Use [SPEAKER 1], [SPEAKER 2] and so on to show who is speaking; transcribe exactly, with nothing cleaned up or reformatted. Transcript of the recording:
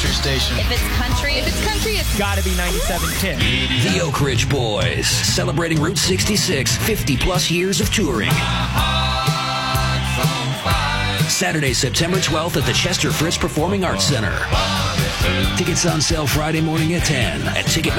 [SPEAKER 1] country station.
[SPEAKER 2] If it's country, if it's country, it's
[SPEAKER 3] gotta be ninety-seven K.
[SPEAKER 4] The Oak Ridge Boys, celebrating Route sixty-six, fifty plus years of touring. Saturday, September twelfth at the Chester Fritz Performing Arts Center. Tickets on sale Friday morning at ten at Ticket